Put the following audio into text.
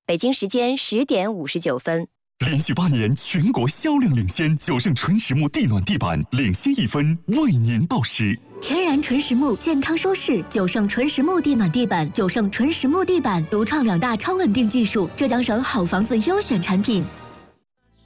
北京时间10:59。 连续8年全国销量领先，9胜纯实木地暖地板领先1分，为您报时。 天然纯实木，健康舒适，9胜纯实木地暖地板，9胜纯实木地板独创2大超稳定技术，浙江省好房子优选产品。